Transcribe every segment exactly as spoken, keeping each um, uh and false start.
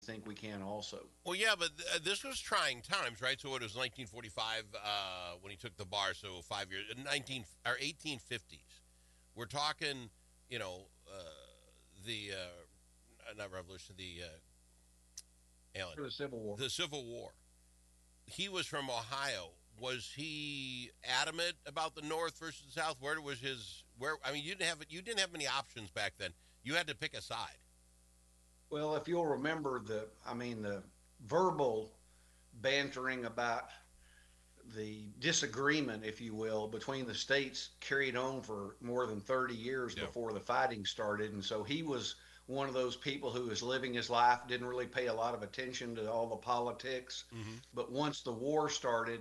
think we can also. Well, yeah, but th- this was trying times, right? So it was nineteen forty-five uh, when he took the bar, so five years, nineteen or eighteen fifties. We're talking, you know, uh, the uh, not revolution, the uh, Alan, For the Civil War. the Civil War. He was from Ohio. Was he adamant about the North versus the South? Where was his? Where I mean, you didn't have you didn't have many options back then. You had to pick a side. Well, if you'll remember the, I mean, the verbal bantering about the disagreement, if you will, between the states carried on for more than thirty years Yeah. before the fighting started. And so he was one of those people who was living his life, didn't really pay a lot of attention to all the politics. Mm-hmm. But once the war started,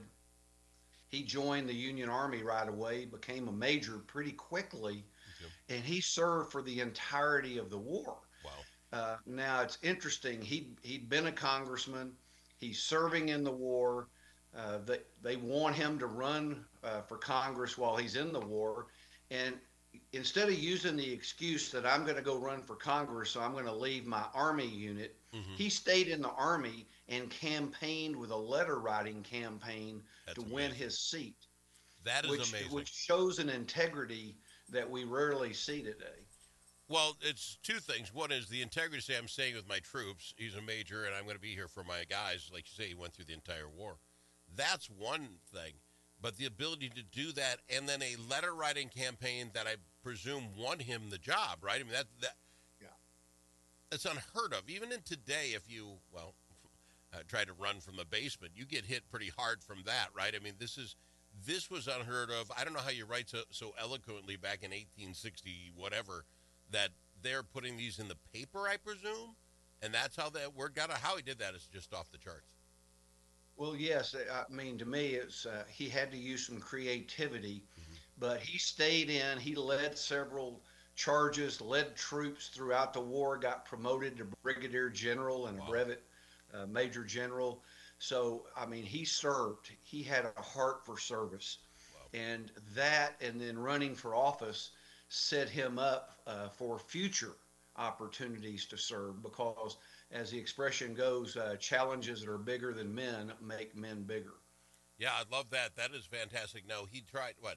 he joined the Union Army right away, became a major pretty quickly, Okay. and he served for the entirety of the war. Wow. Uh, now it's interesting. He he'd been a congressman. He's serving in the war. Uh, they they want him to run uh, for Congress while he's in the war, and instead of using the excuse that I'm going to go run for Congress, so I'm going to leave my Army unit, Mm-hmm. he stayed in the Army and campaigned with a letter writing campaign That's to win amazing. his seat, That is which amazing. which shows an integrity that we rarely see today. Well, it's two things. One is the integrity. Say, I'm staying with my troops. He's a major, and I'm going to be here for my guys. Like you say, he went through the entire war. That's one thing. But the ability to do that, and then a letter writing campaign that I presume won him the job, right? I mean, that that Yeah. that's unheard of. Even in today, if you well uh, try to run from the basement, you get hit pretty hard from that, right? I mean, this is this was unheard of. I don't know how you write so, so eloquently back in eighteen sixty, whatever, that they're putting these in the paper, I presume, and that's how that word got out. How he did that is just off the charts. Well, yes. I mean, to me, it's uh, he had to use some creativity, Mm-hmm. but he stayed in. He led several charges, led troops throughout the war, got promoted to brigadier general and a Wow. brevet uh, major general. So, I mean, he served. He had a heart for service, Wow. and that, and then running for office set him up uh, for future opportunities to serve because as the expression goes, uh, challenges that are bigger than men make men bigger. Yeah, I love that. That is fantastic. No, he tried what?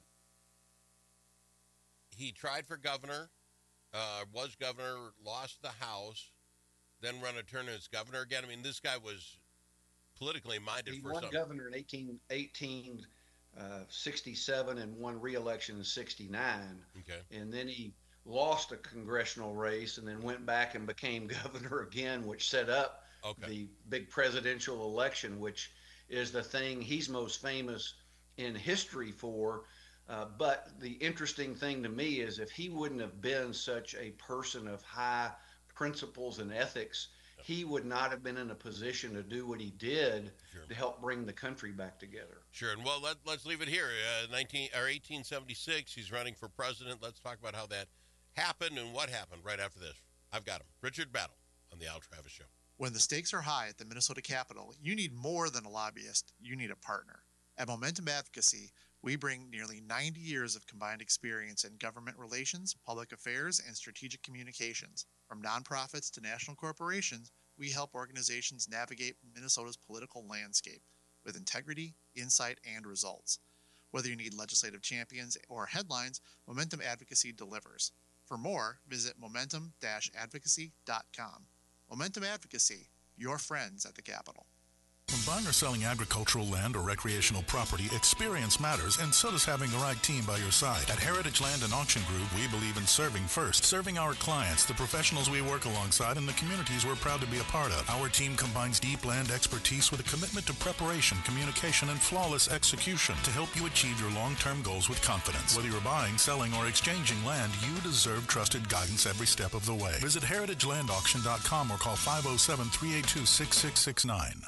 He tried for governor, uh, was governor, lost the House, then run a turn as governor again. I mean, this guy was politically minded He for won some. governor in eighteen, eighteen sixty-seven and won re-election in sixty-nine. Okay. And then he lost a congressional race and then went back and became governor again, which set up Okay. the big presidential election, which is the thing he's most famous in history for. Uh, but the interesting thing to me is if he wouldn't have been such a person of high principles and ethics, he would not have been in a position to do what he did Sure. to help bring the country back together. Sure. And well, let, let's leave it here. Uh, nineteen or eighteen seventy-six, he's running for president. Let's talk about how that happened and what happened right after this. I've got him. Richard Battle on the Al Travis Show. When the stakes are high at the Minnesota Capitol, you need more than a lobbyist. You need a partner. At Momentum Advocacy, we bring nearly ninety years of combined experience in government relations, public affairs, and strategic communications. From nonprofits to national corporations, we help organizations navigate Minnesota's political landscape with integrity, insight, and results. Whether you need legislative champions or headlines, Momentum Advocacy delivers. For more, visit momentum dash advocacy dot com. Momentum Advocacy, your friends at the Capitol. When buying or selling agricultural land or recreational property, experience matters, and so does having the right team by your side. At Heritage Land and Auction Group, we believe in serving first, serving our clients, the professionals we work alongside, and the communities we're proud to be a part of. Our team combines deep land expertise with a commitment to preparation, communication, and flawless execution to help you achieve your long-term goals with confidence. Whether you're buying, selling, or exchanging land, you deserve trusted guidance every step of the way. Visit heritage land auction dot com or call five oh seven, three eight two, six six six nine.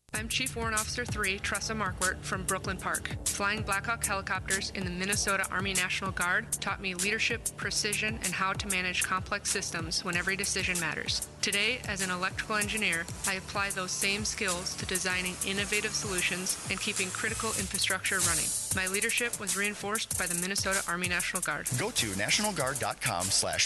I'm Chief Warrant Officer three, Tressa Markwart from Brooklyn Park. Flying Blackhawk helicopters in the Minnesota Army National Guard taught me leadership, precision, and how to manage complex systems when every decision matters. Today, as an electrical engineer, I apply those same skills to designing innovative solutions and keeping critical infrastructure running. My leadership was reinforced by the Minnesota Army National Guard. Go to national guard dot com slash